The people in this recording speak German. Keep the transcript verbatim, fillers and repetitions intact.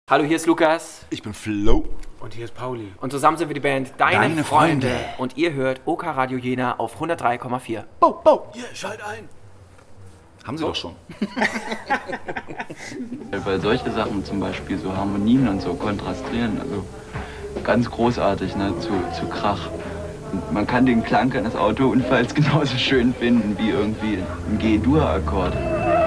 Hallo, hier ist Lukas. Ich bin Flo. Und hier ist Pauli. Und zusammen sind wir die Band Deine, Deine Freunde. Freunde. Und ihr hört OK Radio Jena auf hundertdrei Komma vier. Bo, bo. Hier, schalt ein. Haben sie doch schon. Weil solche Sachen zum Beispiel, so Harmonien und so kontrastieren, also ganz großartig, ne, zu, zu Krach. Und man kann den Klang eines Autounfalls genauso schön finden wie irgendwie ein G-Dur-Akkord.